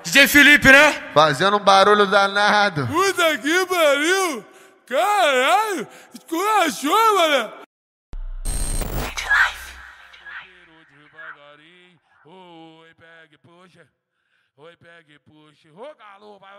DJ Felipe, né? Fazendo um barulho danado. Puta que pariu! Caralho! Esculachou, mano! Oi, pega e puxa. Oi, pega e puxa. Ô, galo, vai.